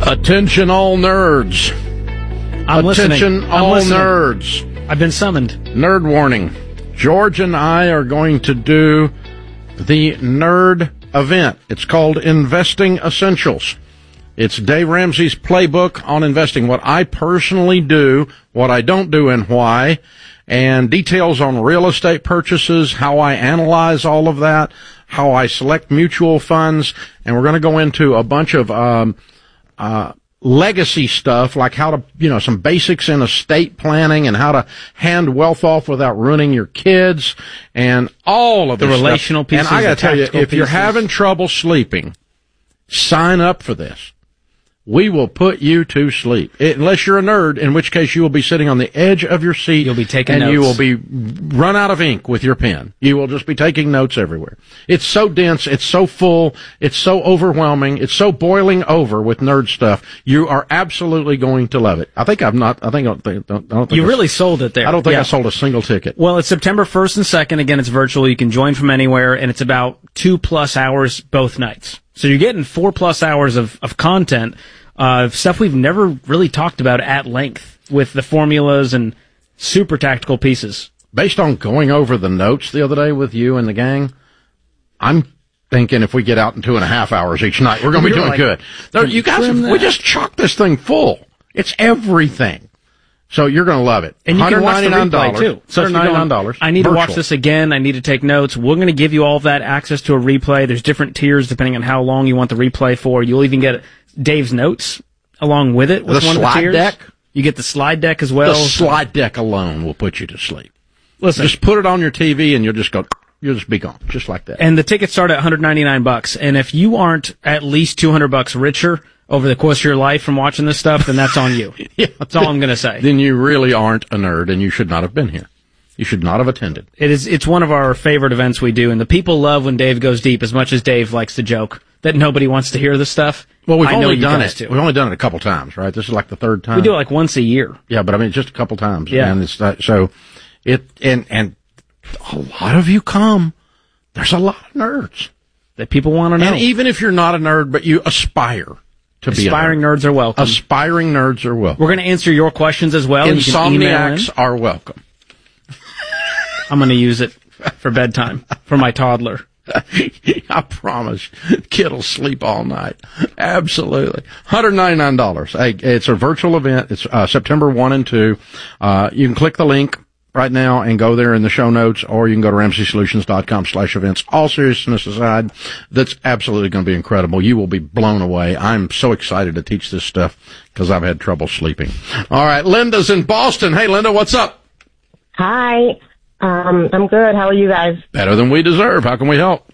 Attention all nerds. Attention all nerds. I've been summoned. Nerd warning. George and I are going to do the nerd event. It's called Investing Essentials. It's Dave Ramsey's playbook on investing, what I personally do, what I don't do, and why, and details on real estate purchases, how I analyze all of that, how I select mutual funds, and we're going to go into a bunch of legacy stuff, like how to, some basics in estate planning and how to hand wealth off without ruining your kids, and all of this the relational stuff. pieces. And I got to tell you, if you're pieces. having trouble sleeping, sign up for this. We will put you to sleep. Unless you're a nerd, in which case you will be sitting on the edge of your seat. You'll be taking notes. And you will be run out of ink with your pen. You will just be taking notes everywhere. It's so dense. It's so full. It's so overwhelming. It's so boiling over with nerd stuff. You are absolutely going to love it. I think you really sold it there. I don't think I sold a single ticket. Well, it's September 1st and 2nd. Again, it's virtual. You can join from anywhere, and it's about 2+ hours both nights. So you're getting 4+ hours of content, stuff we've never really talked about at length with the formulas and super tactical pieces. Based on going over the notes the other day with you and the gang, I'm thinking if we get out in 2.5 hours each night, we're going to be doing good. You guys, we just chocked this thing full. It's everything. So you're going to love it. And you can watch the replay, too. So $199. I need to watch this again. I need to take notes. We're going to give you all of that access to a replay. There's different tiers depending on how long you want the replay for. You'll even get Dave's notes along with it. With the one slide of the tiers. deck? You get the slide deck as well. The slide deck alone will put you to sleep. Listen. Just put it on your TV and you'll just be gone. Just like that. And the tickets start at $199. And if you aren't at least $200 richer over the course of your life from watching this stuff, then that's on you. Yeah, that's all I'm going to say. Then you really aren't a nerd, and you should not have been here. You should not have attended. It's one of our favorite events we do, and the people love when Dave goes deep as much as Dave likes to joke that nobody wants to hear this stuff. Well, we've only done it. We've only done it a couple times, right? This is like the third time. We do it like once a year. Yeah, but I mean, just a couple times. Yeah. And and a lot of you come. There's a lot of nerds that people want to know. And even if you're not a nerd, but you aspire to be Aspiring nerds are welcome. Aspiring nerds are welcome. We're going to answer your questions as well. Insomniacs are welcome. I'm going to use it for bedtime for my toddler. I promise. Kid will sleep all night. Absolutely. $199. Hey, it's a virtual event. It's September 1 and 2. You can click the link right now and go there in the show notes, or you can go to RamseySolutions.com/events. All seriousness aside, that's absolutely going to be incredible. You will be blown away. I'm so excited to teach this stuff because I've had trouble sleeping. All right, Linda's in Boston. Hey, Linda, what's up? Hi. I'm good. How are you guys? Better than we deserve. How can we help?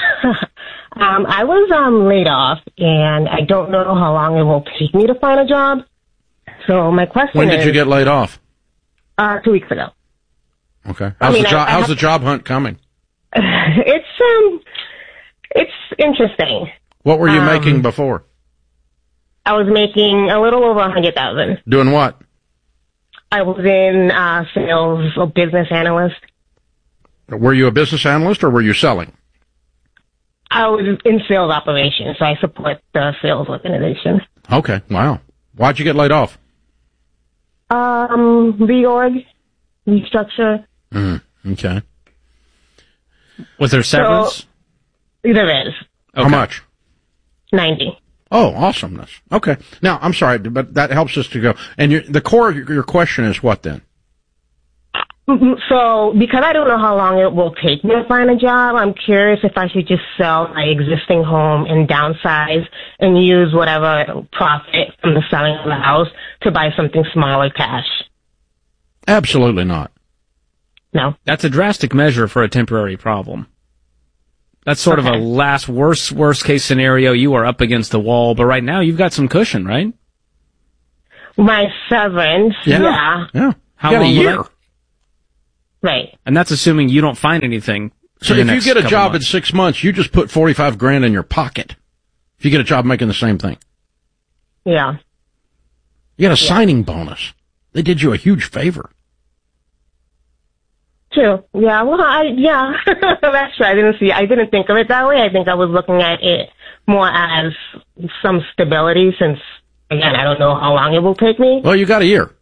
I was laid off, and I don't know how long it will take me to find a job. So my question is... When did you get laid off? 2 weeks ago. Okay. How's the job hunt coming? It's interesting. What were you making before? I was making a little over $100,000. Doing what? I was in sales, a business analyst. Were you a business analyst or were you selling? I was in sales operations, so I support the sales organization. Okay. Wow. Why'd you get laid off? Reorg, restructure. Okay. Was there severance? So, there is. Okay. How much? 90. Oh, awesomeness. Okay. Now, I'm sorry, but that helps us to go. And the core of your question is what then? So, because I don't know how long it will take me to find a job, I'm curious if I should just sell my existing home and downsize and use whatever profit from the selling of the house to buy something smaller cash. Absolutely not. No. That's a drastic measure for a temporary problem. That's sort of a worst case scenario. You are up against the wall, but right now you've got some cushion, right? My severance, yeah. How long? A year. Right. And that's assuming you don't find anything. So if you get a job in 6 months, you just put $45,000 in your pocket. If you get a job making the same thing. Yeah. You got a signing bonus. They did you a huge favor. True. Yeah. Well, that's true. I didn't think of it that way. I think I was looking at it more as some stability since again, I don't know how long it will take me. Well, you got a year.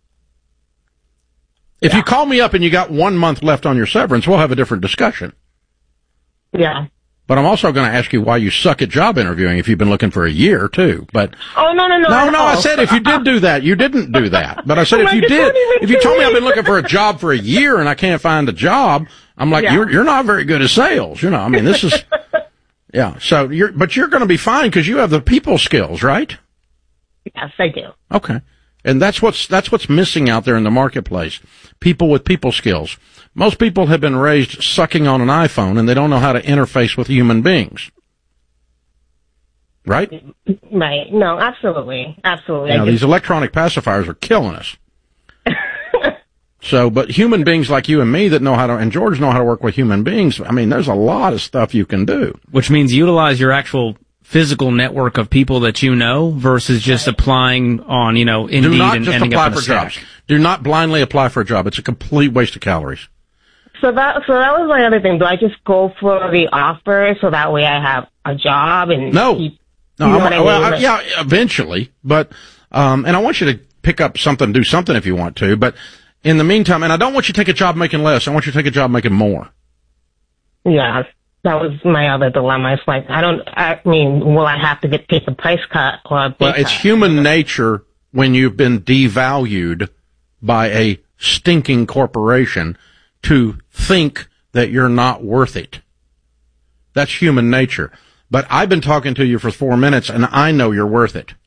If you call me up and you got 1 month left on your severance, we'll have a different discussion. Yeah. But I'm also going to ask you why you suck at job interviewing if you've been looking for a year, too. But Oh, no. No, I said if you did do that, you didn't do that. But I said if you did, if you told me I've been looking for a job for a year and I can't find a job, I'm like, you're not very good at sales. You know, I mean, this is, yeah. So but you're going to be fine because you have the people skills, right? Yes, I do. Okay. And that's what's missing out there in the marketplace. People with people skills. Most people have been raised sucking on an iPhone and they don't know how to interface with human beings. Right? Right. No, absolutely. Absolutely. You know, these electronic pacifiers are killing us. So, but human beings like you and me that know how to, and George know how to work with human beings, I mean, there's a lot of stuff you can do. Which means utilize your actual physical network of people that you know versus just applying on, Indeed Do not and just ending apply up in for a stack. jobs. Do not blindly apply for a job. It's a complete waste of calories. So that was my other thing. Do I just go for the offer so that way I have a job and No. keep, No, you know what I mean? yeah, eventually, but, and I want you to pick up something, do something if you want to, but in the meantime, and I don't want you to take a job making less, I want you to take a job making more. Yeah, that was my other dilemma. It's like, will I have to take a price cut or a pay cut? It's human nature when you've been devalued by a stinking corporation to think that you're not worth it. That's human nature. But I've been talking to you for 4 minutes, and I know you're worth it.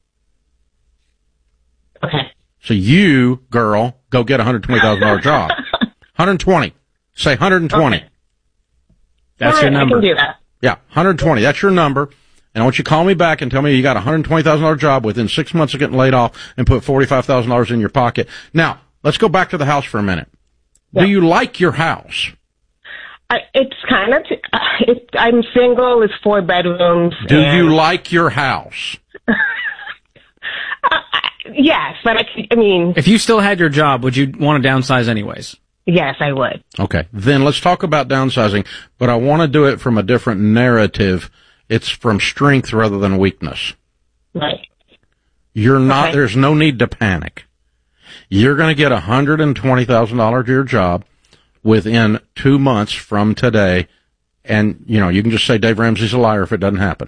Okay. So you, girl, go get a $120,000 job. 120. Say 120. Okay. That's your number. I can do that. Yeah, 120. That's your number. And I want you to call me back and tell me you got a $120,000 job within 6 months of getting laid off and put $45,000 in your pocket. Now, let's go back to the house for a minute. Yeah. Do you like your house? It's kind of, I'm single, it's 4 bedrooms. Do you like your house? Yes, but I mean. If you still had your job, would you want to downsize anyways? Yes, I would. Okay. Then let's talk about downsizing, but I want to do it from a different narrative. It's from strength rather than weakness. Right. You're not, okay. There's no need to panic. You're going to get $120,000 to your job within 2 months from today. And, you can just say Dave Ramsey's a liar if it doesn't happen.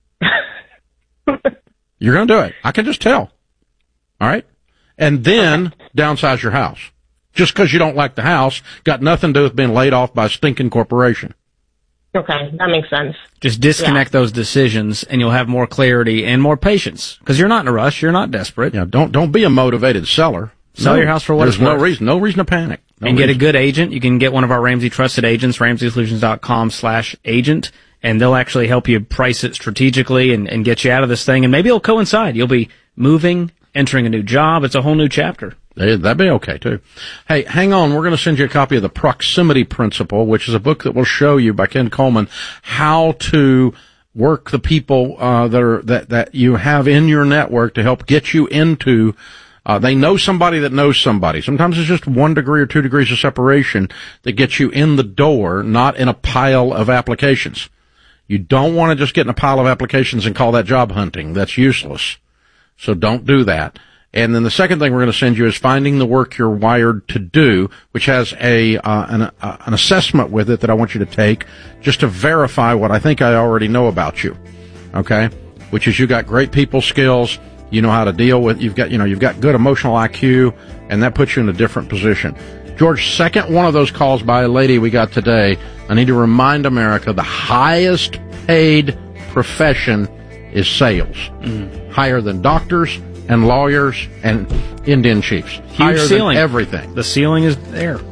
You're going to do it. I can just tell. All right? And then downsize your house. Just because you don't like the house, got nothing to do with being laid off by a stinking corporation. Okay, that makes sense. Just disconnect those decisions, and you'll have more clarity and more patience. Because you're not in a rush. You're not desperate. Yeah, don't be a motivated seller. Sell your house for what it's worth. There's no reason to panic. Get a good agent. You can get one of our Ramsey trusted agents, RamseySolutions.com/agent, and they'll actually help you price it strategically and get you out of this thing. And maybe it'll coincide. You'll be moving, entering a new job. It's a whole new chapter. That'd be okay, too. Hey, hang on. We're going to send you a copy of The Proximity Principle, which is a book that will show you by Ken Coleman how to work the people that you have in your network to help get you into they know somebody that knows somebody. Sometimes it's just 1 degree or 2 degrees of separation that gets you in the door, not in a pile of applications. You don't want to just get in a pile of applications and call that job hunting. That's useless. So don't do that. And then the second thing we're going to send you is Finding the Work You're Wired to Do, which has an assessment with it that I want you to take just to verify what I think I already know about you. Okay? Which is you got great people skills. You know how to deal with, you've got good emotional IQ, and that puts you in a different position. George, second one of those calls by a lady we got today. I need to remind America the highest paid profession is sales. Higher than doctors and lawyers and Indian chiefs. Huge higher ceiling. Than everything. The ceiling is there.